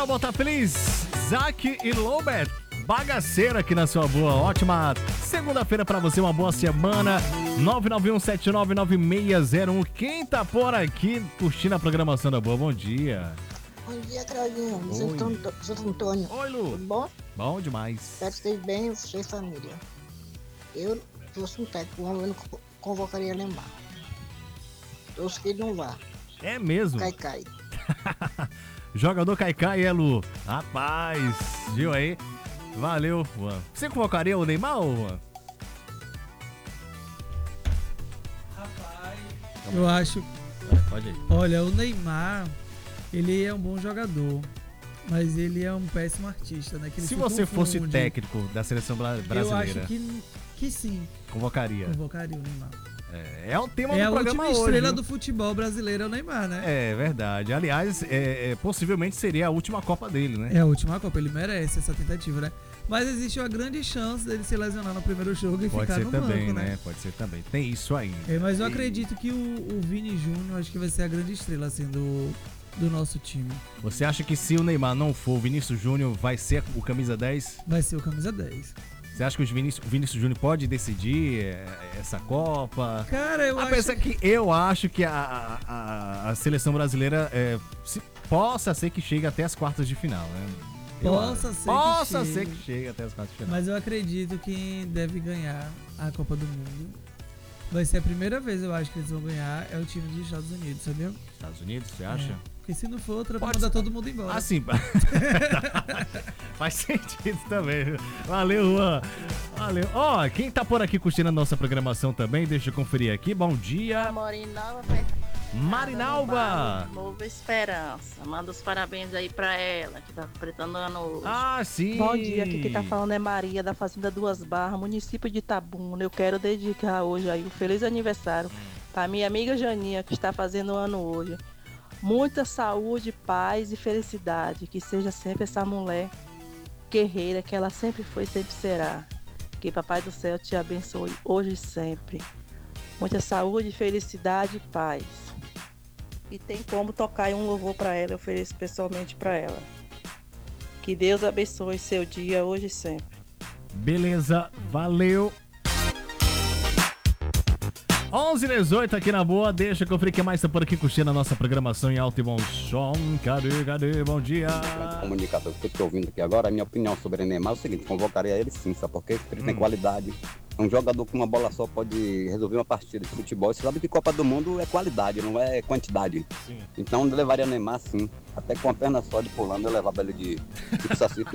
Bora botar feliz! Zac e Loubet, bagaceira aqui na sua boa. Ótima segunda-feira pra você, uma boa semana. 991799601. Quem tá por aqui curtindo a programação da boa? Bom dia. Bom dia, Claudinho. Santo Antônio. Oi, Lu. Tudo bom? Bom demais. Espero que esteja bem, você e família. Eu fosse um técnico, eu não convocaria Neymar. Torço que ele não vá. É mesmo? Cai. Jogador Caicai, é, Lu? Rapaz, viu aí? Valeu, Juan. Você convocaria o Neymar, ou Juan? Rapaz, eu acho... Pode ir. Olha, o Neymar, ele é um bom jogador, mas ele é um péssimo artista, né? Que ele Se se você fosse confunde. técnico da seleção brasileira, Eu acho que sim, convocaria. convocaria o Neymar. É o tema É do a programa última hoje. estrela Viu? do futebol brasileiro, é o Neymar, né? É verdade. Aliás, possivelmente seria a última Copa dele, né? É a última Copa, ele merece essa tentativa, né? Mas existe uma grande chance dele se lesionar no primeiro jogo e Pode ficar ser no também, banco, né? Pode ser também. Tem isso ainda. Mas eu acredito que o Vini Júnior acho que vai ser a grande estrela assim do nosso time. Você acha que se o Neymar não for, o Vinícius Júnior vai ser o camisa 10? Vai ser o camisa 10. Você acha que o Vinícius Júnior pode decidir essa Copa? Cara, eu Apesar que eu acho que a seleção brasileira possa ser que chegue até as quartas de final, né? Possa ser que chegue até as quartas de final. Mas eu acredito que quem deve ganhar a Copa do Mundo vai ser a primeira vez, eu acho que eles vão ganhar, é o time dos Estados Unidos, sabia? Estados Unidos, você acha? Porque se não for outra, vai Pode mandar ser. todo mundo embora. Assim, faz sentido também. Valeu, Juan. Valeu. Ó, quem tá por aqui curtindo a nossa programação também, deixa eu conferir aqui. Bom dia. Marinalva. Nova Esperança. Manda os parabéns aí pra ela, que tá completando ano hoje. Ah, sim. Bom dia, aqui quem tá falando é Maria, da Fazenda Duas Barras, município de Itabuna. Eu quero dedicar hoje aí um feliz aniversário pra minha amiga Janinha, que está fazendo ano hoje. Muita saúde, paz e felicidade. Que seja sempre essa mulher guerreira que ela sempre foi e sempre será. Que Papai do Céu te abençoe hoje e sempre. Muita saúde, felicidade e paz. E tem como tocar aí um louvor para ela, eu ofereço pessoalmente para ela. Que Deus abençoe seu dia hoje e sempre. Beleza, valeu. 11h18 aqui na boa, deixa eu conferir quem mais tá por aqui curtindo a nossa programação em alto e bom som. Cadê? Bom dia. Comunicador que eu tô ouvindo aqui agora, a minha opinião sobre o Neymar é o seguinte: convocaria ele sim, sabe por quê? Porque ele tem qualidade. Um jogador com uma bola só pode resolver uma partida de futebol. Você sabe que Copa do Mundo é qualidade, não é quantidade. Sim. Então eu levaria o Neymar sim. Até com a perna só de pulando eu levava ele de Saci,